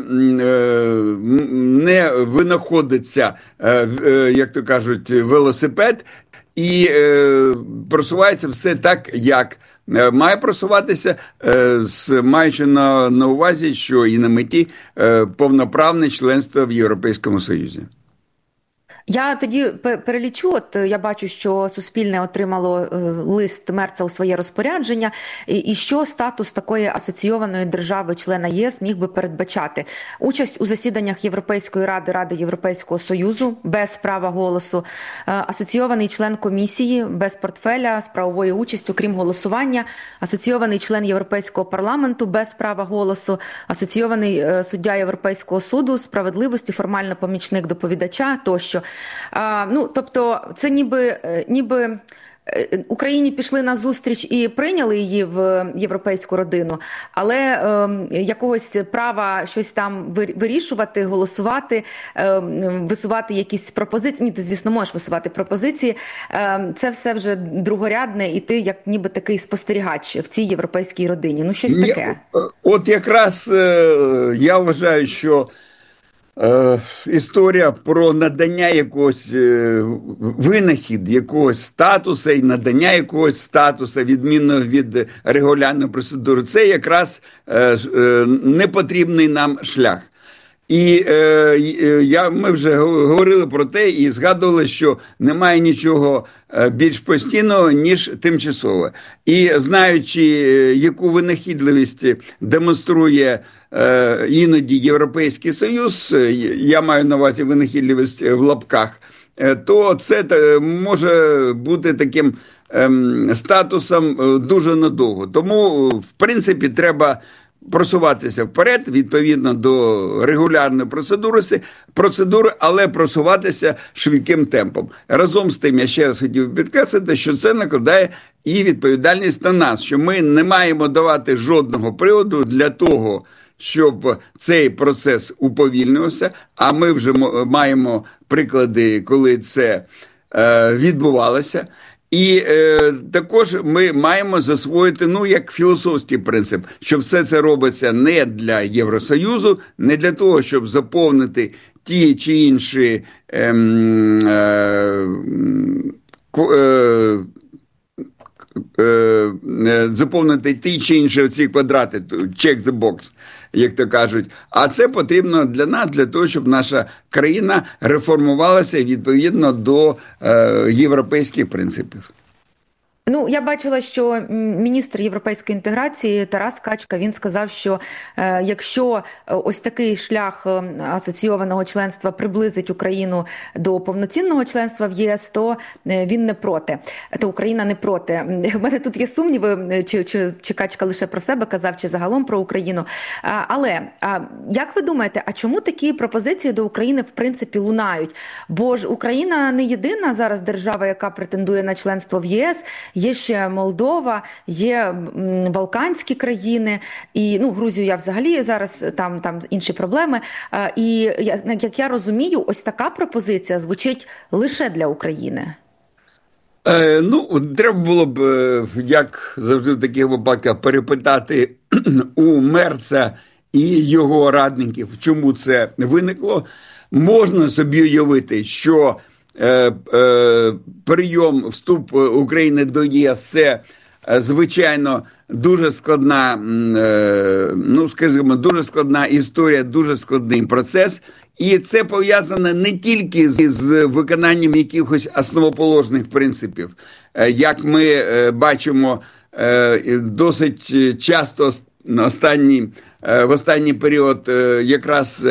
не винаходиться, як то кажуть, велосипед, і просувається все так, як має просуватися, маючи на, на увазі, що і на меті повноправне членство в Європейському Союзі. Я тоді перелічу, от я бачу, що Суспільне отримало лист Мерца у своє розпорядження, і, і що статус такої асоційованої держави-члена ЄС міг би передбачати? Участь у засіданнях Європейської ради, Ради Європейського Союзу без права голосу, асоційований член комісії без портфеля з правовою участю, крім голосування, асоційований член Європейського парламенту без права голосу, асоційований суддя Європейського суду, справедливості, формально помічник доповідача тощо. А, ну, тобто, це ніби, ніби Україні пішли на зустріч і прийняли її в європейську родину, але е, якогось права щось там вирішувати, голосувати, е, висувати якісь пропозиції, ні, ти, звісно, можеш висувати пропозиції, е, це все вже другорядне, і ти як ніби такий спостерігач в цій європейській родині. Ну, щось таке. От якраз е, я вважаю, що Е, історія про надання якогось е, винахід, якогось статусу і надання якогось статусу, відмінно від регулярної процедури, це якраз е, е, непотрібний нам шлях. І е, я, ми вже говорили про те і згадували, що немає нічого більш постійного, ніж тимчасове. І знаючи, яку винахідливість демонструє е, іноді Європейський Союз, я маю на увазі винахідливість в лапках, то це може бути таким е, статусом дуже надовго. Тому, в принципі, треба просуватися вперед, відповідно до регулярної процедури, процедури, але просуватися швидким темпом. Разом з тим, я ще раз хотів підкреслити, що це накладає і відповідальність на нас, що ми не маємо давати жодного приводу для того, щоб цей процес уповільнився, а ми вже маємо приклади, коли це е, відбувалося. І е, також ми маємо засвоїти, ну, як філософський принцип, що все це робиться не для Євросоюзу, не для того, щоб заповнити ті чи інші е, е, е, е, заповнити ті чи інші ці квадрати, check the box, як то кажуть. А це потрібно для нас, для того, щоб наша країна реформувалася відповідно до е, європейських принципів. Ну, я бачила, що міністр європейської інтеграції Тарас Качка, він сказав, що е, якщо ось такий шлях асоційованого членства приблизить Україну до повноцінного членства в ЄС, то він не проти, то Україна не проти. У мене тут є сумніви, чи, чи, чи Качка лише про себе казав, чи загалом про Україну. А, але, а, як ви думаєте, а чому такі пропозиції до України в принципі лунають? Бо ж Україна не єдина зараз держава, яка претендує на членство в ЄС. Є ще Молдова, є Балканські країни, і, ну, Грузію я взагалі зараз, там, там інші проблеми. І, як я розумію, ось така пропозиція звучить лише для України. Е, ну, треба було б, як завжди в таких випадках, перепитати у Мерца і його радників, чому це виникло. Можна собі уявити, що Е, е, прийом, вступ України до ЄС – це, е, звичайно, дуже складна, е, ну, скажімо, дуже складна історія, дуже складний процес. І це пов'язане не тільки з, з виконанням якихось основоположних принципів. Е, як ми е, бачимо, е, досить часто останній, в останній період якраз,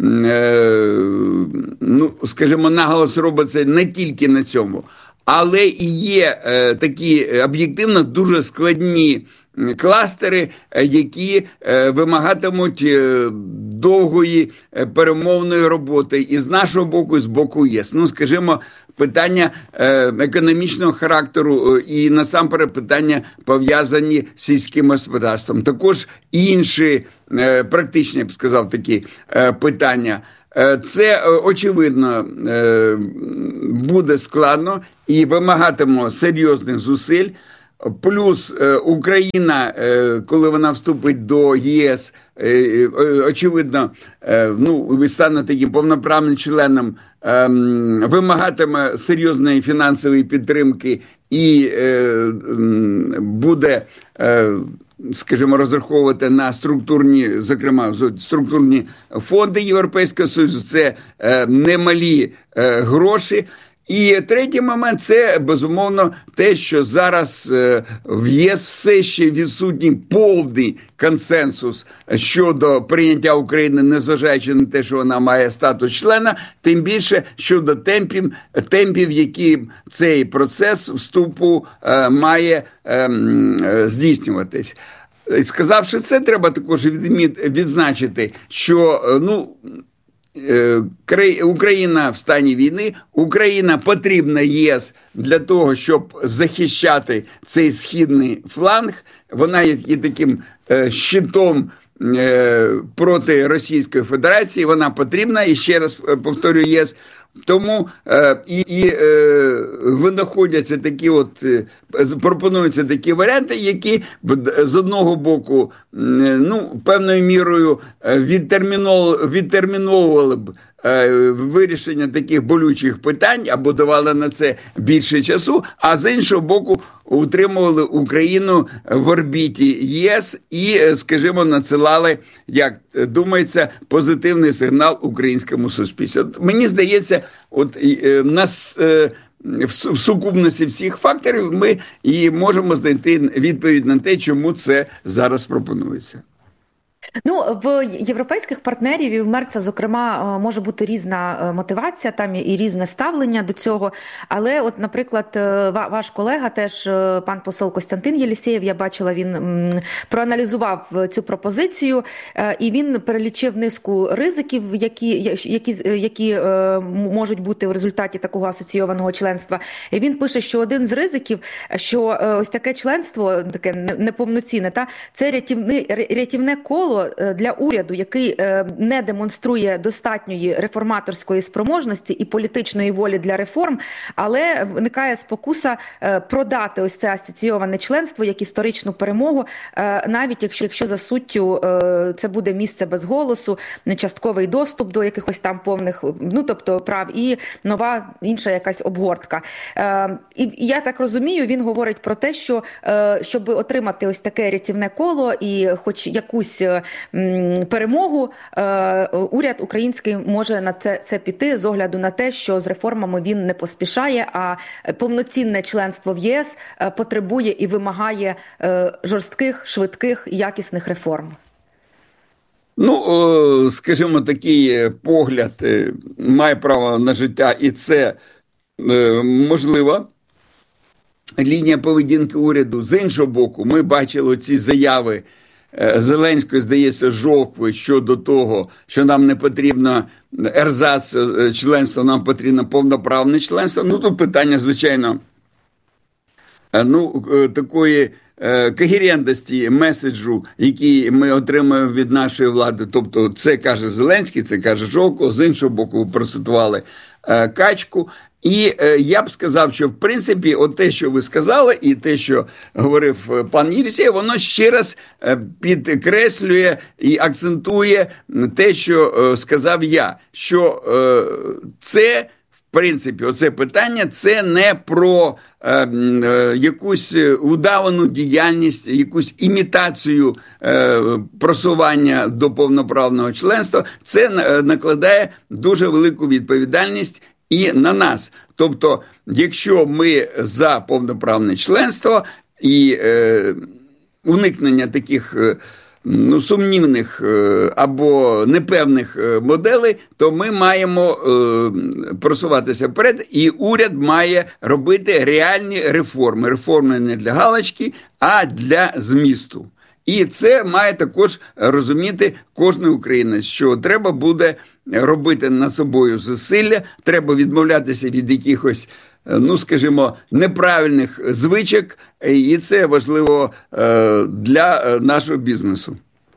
ну, скажімо, наголос робиться не тільки на цьому, але і є такі об'єктивно дуже складні кластери, які вимагатимуть довгої перемовної роботи і з нашого боку, і з боку ЄС. Ну, скажімо, питання економічного характеру і, насамперед, питання пов'язані з сільським господарством. Також інші практичні, я б сказав, такі питання. Це, очевидно, буде складно і вимагатиме серйозних зусиль. Плюс Україна, коли вона вступить до ЄС, очевидно, ну, стане таким повноправним членом, вимагатиме серйозної фінансової підтримки і буде, скажімо, розраховувати на структурні, зокрема, структурні фонди Європейського Союзу. Це немалі гроші. І третій момент – це, безумовно, те, що зараз в ЄС все ще відсутній повний консенсус щодо прийняття України, незважаючи на те, що вона має статус члена, тим більше щодо темпів, темпів, які цей процес вступу має здійснюватись. Сказавши це, треба також відзначити, що, ну, Україна в стані війни, Україна потрібна ЄС для того, щоб захищати цей східний фланг. Вона є таким щитом проти Російської Федерації, вона потрібна, і ще раз повторюю, ЄС. Тому е, і, і е, винаходяться такі от, е, пропонуються такі варіанти, які з одного боку, е, ну, певною мірою відтерміновували, відтерміновували б е, вирішення таких болючих питань або давали на це більше часу, а з іншого боку утримували Україну в орбіті ЄС і, скажімо, надсилали, як думається, позитивний сигнал українському суспільству. От, мені здається, от е, нас е, в сукупності всіх факторів ми і можемо знайти відповідь на те, чому це зараз пропонується. Ну, в європейських партнерів і в Мерца, зокрема, може бути різна мотивація, там і різне ставлення до цього. Але, от, наприклад, ваш колега теж, пан посол Костянтин Єлісєєв, я бачила, він проаналізував цю пропозицію, і він перелічив низку ризиків, які, які, які можуть бути в результаті такого асоційованого членства. І він пише, що один з ризиків, що ось таке членство, таке неповноцінне, та, це рятівне, рятівне коло для уряду, який не демонструє достатньої реформаторської спроможності і політичної волі для реформ, але виникає спокуса продати ось це асоційоване членство як історичну перемогу, навіть якщо, якщо за суттю це буде місце без голосу, нечастковий доступ до якихось там повних, ну, тобто прав і нова інша якась обгортка. І я так розумію, він говорить про те, що щоб отримати ось таке рятівне коло і хоч якусь перемогу, уряд український може на це, це піти з огляду на те, що з реформами він не поспішає, а повноцінне членство в ЄС потребує і вимагає жорстких, швидких, якісних реформ. Ну, скажімо, такий погляд має право на життя, і це можливо. Лінія поведінки уряду. З іншого боку, ми бачили ці заяви Зеленської, здається, жовтви щодо того, що нам не потрібно ерзац членства, нам потрібно повноправне членство. Ну, тут питання, звичайно, ну, такої когерентності меседжу, який ми отримуємо від нашої влади. Тобто це каже Зеленський, це каже Жовко, з іншого боку ви процитували Качку. І е, я б сказав, що в принципі от те, що ви сказали, і те, що говорив пан Єлісєєв, воно ще раз е, підкреслює і акцентує те, що е, сказав я, що е, це, в принципі, оце питання, це не про е, е, якусь удавану діяльність, якусь імітацію е, просування до повноправного членства, це накладає дуже велику відповідальність і на нас. Тобто, якщо ми за повноправне членство і е, уникнення таких ну, сумнівних або непевних моделей, то ми маємо просуватися вперед, і уряд має робити реальні реформи. Реформи не для галочки, а для змісту. І це має також розуміти кожен українець, що треба буде робити над собою зусилля, треба відмовлятися від якихось, ну, скажімо, неправильних звичок, і це важливо для нашого бізнесу.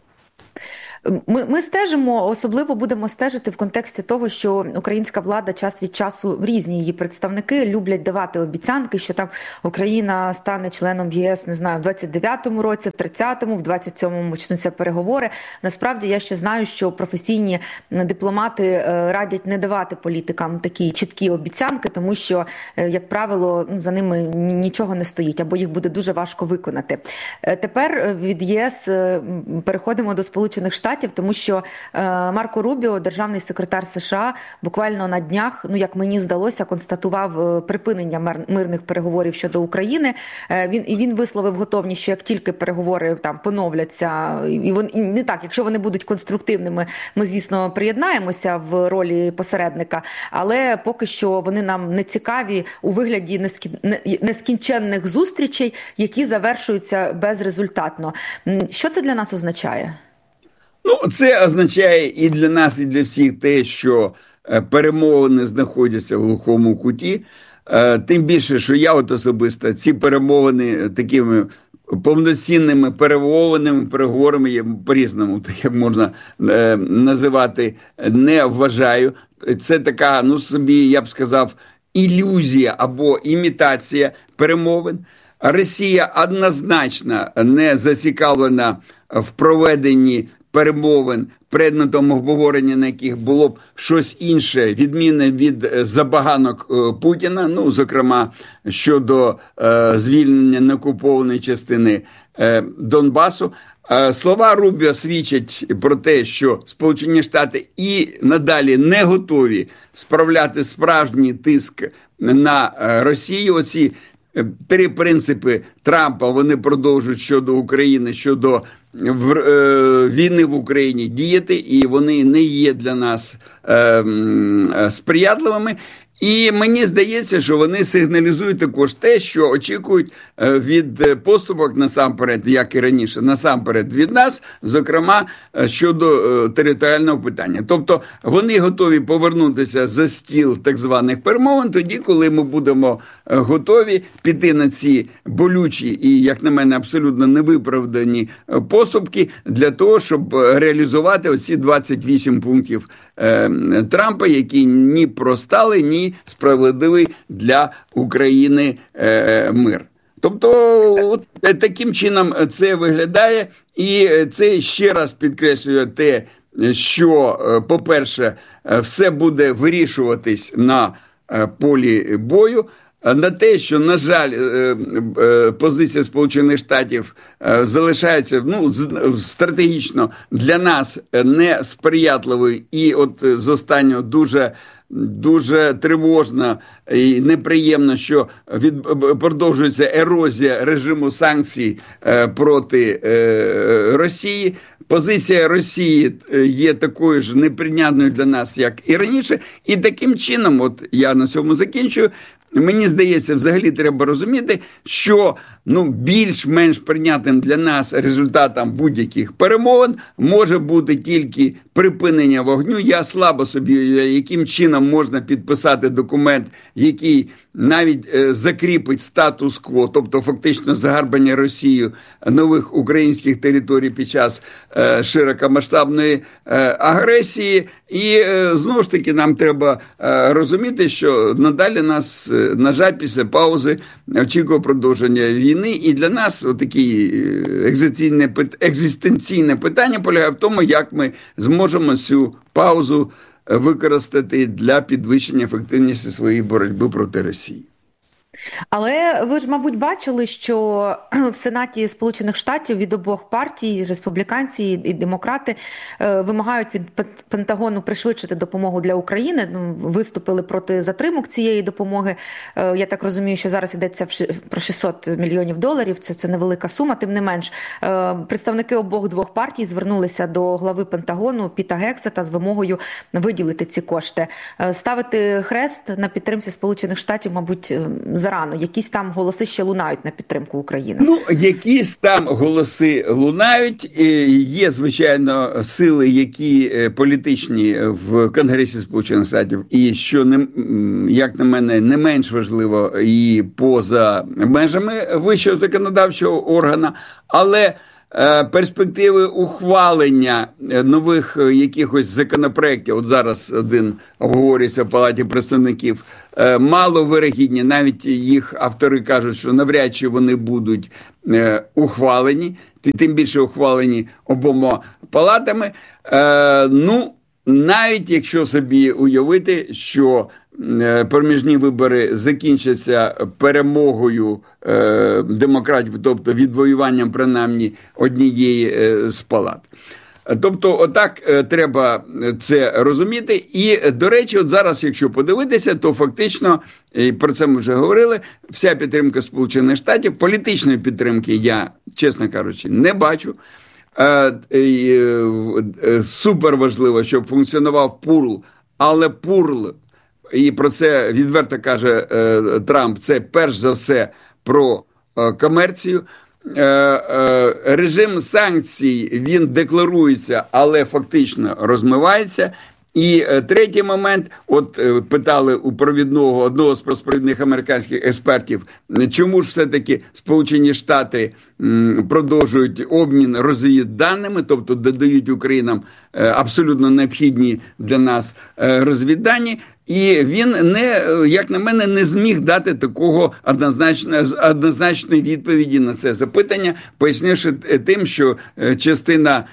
Ми, ми стежимо, особливо будемо стежити в контексті того, що українська влада час від часу, різні її представники люблять давати обіцянки, що там Україна стане членом ЄС, не знаю, в двадцять дев'ятому році, в тридцятому, в двадцять сьомому почнуться переговори. Насправді я ще знаю, що професійні дипломати радять не давати політикам такі чіткі обіцянки, тому що, як правило, за ними нічого не стоїть, або їх буде дуже важко виконати. Тепер від ЄС переходимо до Сполучених Штатів, тому що е, Марко Рубіо, державний секретар США, буквально на днях, ну як мені здалося, констатував припинення мир, мирних переговорів щодо України. Е, він і він висловив готовність, що як тільки переговори там поновляться, і вони і не так, якщо вони будуть конструктивними, ми, звісно, приєднаємося в ролі посередника, але поки що вони нам не цікаві у вигляді нескін, нескінченних зустрічей, які завершуються безрезультатно. Що це для нас означає? Ну, це означає і для нас, і для всіх те, що перемовини знаходяться в глухому куті. Тим більше, що я от особисто ці перемовини такими повноцінними перемовинами, переговорами, є по-різному, так як можна називати, не вважаю. Це така, ну собі, я б сказав, ілюзія або імітація перемовин. Росія однозначно не зацікавлена в проведенні перемовин, предметом обговорення на яких було б щось інше, відмінне від забаганок Путіна, ну, зокрема, щодо е, звільнення неокупованої частини е, Донбасу. Е, слова Рубіо свідчать про те, що Сполучені Штати і надалі не готові справляти справжній тиск на Росію. Оці три принципи Трампа, вони продовжують щодо України, щодо в, е, війни в Україні діяти, і вони не є для нас е, е, сприятливими. І мені здається, що вони сигналізують також те, що очікують від поступок насамперед, як і раніше, насамперед від нас, зокрема, щодо територіального питання. Тобто вони готові повернутися за стіл так званих перемовин тоді, коли ми будемо готові піти на ці болючі і, як на мене, абсолютно невиправдані поступки для того, щоб реалізувати оці двадцять вісім пунктів Трампа, які ні простали, ні справедливий для України е, мир. Тобто, от, таким чином це виглядає, і це ще раз підкреслює те, що, по-перше, все буде вирішуватись на полі бою, на те, що, на жаль, позиція Сполучених Штатів залишається, ну, стратегічно для нас несприятливою, і от з останнього дуже Дуже тривожно і неприємно, що від, продовжується ерозія режиму санкцій е, проти е, Росії. Позиція Росії є такою ж неприйнятною для нас, як і раніше. І таким чином, от я на цьому закінчую, мені здається, взагалі треба розуміти, що ну, більш-менш прийнятним для нас результатом будь-яких перемовин може бути тільки припинення вогню. Я слабо собі, яким чином можна підписати документ, який навіть е, закріпить статус-кво, тобто фактично загарбання Росією нових українських територій під час е, широкомасштабної е, агресії. І е, знову ж таки нам треба е, розуміти, що надалі нас, е, на жаль, після паузи очікує продовження війни. І для нас таке екзистенційне питання полягає в тому, як ми зможемо цю паузу використати для підвищення ефективності своєї боротьби проти Росії. Але ви ж, мабуть, бачили, що в Сенаті Сполучених Штатів від обох партій, республіканці і демократи, вимагають від Пентагону пришвидшити допомогу для України. Виступили проти затримок цієї допомоги. Я так розумію, що зараз йдеться про шістсот мільйонів доларів. Це, це невелика сума, тим не менш. Представники обох двох партій звернулися до глави Пентагону Піта Гексета з вимогою виділити ці кошти. Ставити хрест на підтримці Сполучених Штатів, мабуть, зарано. Якісь там голоси ще лунають на підтримку України. Ну, якісь там голоси лунають. Є, звичайно, сили, які політичні в Конгресі Сполучених Штатів, і, що, не, як на мене, не менш важливо, і поза межами вищого законодавчого органу, але перспективи ухвалення нових якихось законопроєктів, от зараз один обговорюється в Палаті представників, маловирогідні, навіть їх автори кажуть, що навряд чи вони будуть ухвалені, тим більше ухвалені обома палатами. Ну, навіть якщо собі уявити, що проміжні вибори закінчаться перемогою е, демократів, тобто відвоюванням принаймні однієї е, з палат. Тобто отак е, треба це розуміти. І, до речі, от зараз, якщо подивитися, то фактично, і про це ми вже говорили, вся підтримка Сполучених Штатів, політичної підтримки я, чесно кажучи, не бачу. Е, е, е, супер важливо, щоб функціонував пурл, але пурл, і про це відверто каже е, Трамп, це перш за все про е, комерцію. Е, е, режим санкцій, він декларується, але фактично розмивається. І е, третій момент, от е, питали у провідного, одного з провідних американських експертів, чому ж все-таки Сполучені Штати м, продовжують обмін розвідданими, тобто додають Українам е, абсолютно необхідні для нас е, розвіддані. І він, не, як на мене, не зміг дати такого однозначної, однозначної відповіді на це запитання, пояснивши тим, що частина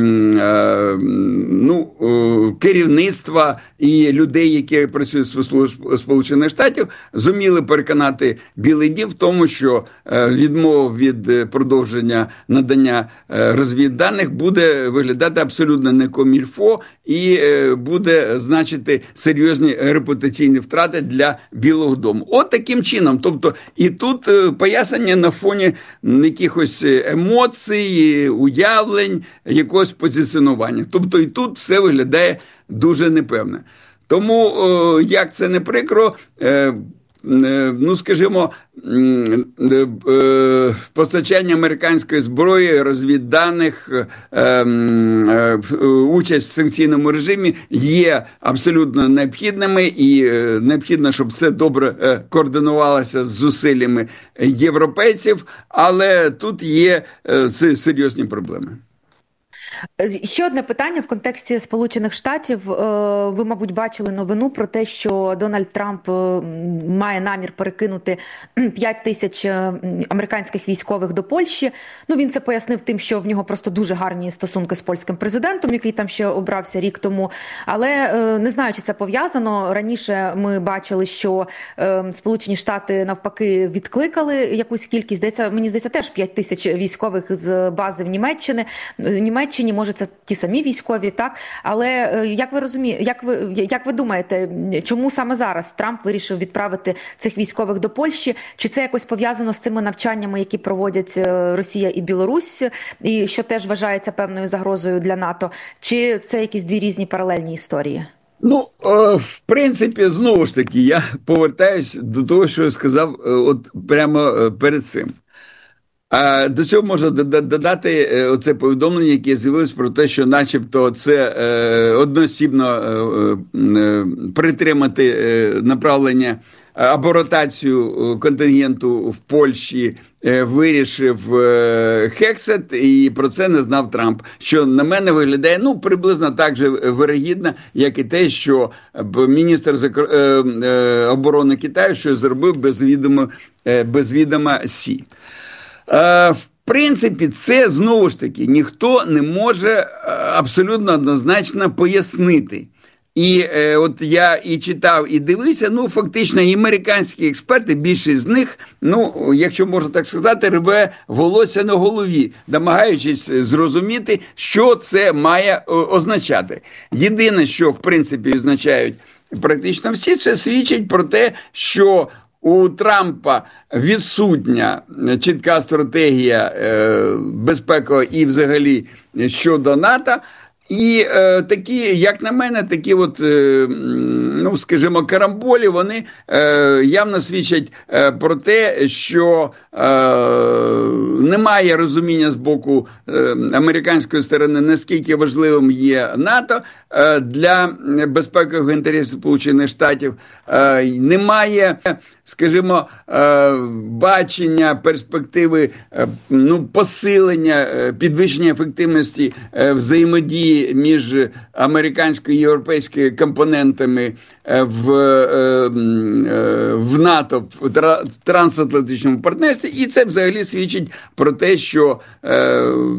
ну, керівництва і людей, які працюють в Сполучених Штатів, зуміли переконати Білий Дім в тому, що відмова від продовження надання розвідданих буде виглядати абсолютно не комільфо і буде значити серйозні репутаційні втрати для Білого дому. От таким чином. Тобто і тут пояснення на фоні якихось емоцій, уявлень, якогось позиціонування. Тобто і тут все виглядає дуже непевно. Тому, як це не прикро, ну, скажімо, постачання американської зброї, розвідданих, участь в санкційному режимі є абсолютно необхідними, і необхідно, щоб це добре координувалося з зусиллями європейців, але тут є серйозні проблеми. Ще одне питання в контексті Сполучених Штатів. Ви, мабуть, бачили новину про те, що Дональд Трамп має намір перекинути п'ять тисяч американських військових до Польщі. Ну, він це пояснив тим, що в нього просто дуже гарні стосунки з польським президентом, який там ще обрався рік тому. Але не знаю, чи це пов'язано. Раніше ми бачили, що Сполучені Штати навпаки відкликали якусь кількість. Здається, мені здається, теж п'ять тисяч військових з бази в Німеччині. Німеччині, може, це ті самі військові, так? Але як ви розумієте, як ви, як ви думаєте, чому саме зараз Трамп вирішив відправити цих військових до Польщі? Чи це якось пов'язано з цими навчаннями, які проводять Росія і Білорусь, і що теж вважається певною загрозою для НАТО? Чи це якісь дві різні паралельні історії? Ну, в принципі, знову ж таки, я повертаюсь до того, що я сказав от прямо перед цим. А до цього можна додати оце повідомлення, яке з'явилось про те, що начебто це одноосібно притримати направлення або ротацію контингенту в Польщі вирішив Гексет, і про це не знав Трамп. Що на мене виглядає, ну, приблизно так же вирогідно, як і те, що міністр оборони Китаю щось зробив без відома, без відома Сі. В принципі, це, знову ж таки, ніхто не може абсолютно однозначно пояснити. І е, от я і читав, і дивився, ну, фактично, і американські експерти, більшість з них, ну, якщо можна так сказати, рве волосся на голові, намагаючись зрозуміти, що це має означати. Єдине, що, в принципі, означають практично всі, це свідчить про те, що у Трампа відсутня чітка стратегія е, безпекова і взагалі щодо НАТО. І е, такі, як на мене, такі от, е, ну, скажімо, карамболі, вони е, явно свідчать е, про те, що е, немає розуміння з боку е, американської сторони, наскільки важливим є НАТО е, для безпекових інтересів Сполучених Штатів. Е, немає, скажімо, е, бачення, перспективи, е, ну, посилення, е, підвищення ефективності е, взаємодії між американською і європейською компонентами в, в НАТО, в трансатлантичному партнерстві, і це взагалі свідчить про те, що